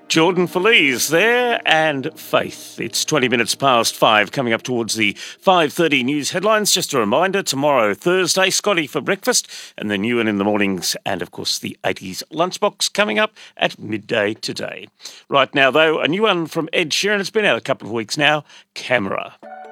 Jordan Feliz there and Faith. It's 20 minutes past 5, coming up towards the 5:30 news headlines. Just a reminder, tomorrow, Thursday, Scotty for breakfast, and then Ewan in the mornings, and of course the 80s lunchbox coming up at midday today. Right now, though, a new one from Ed Sheeran. It's been out a couple of weeks now, Camera.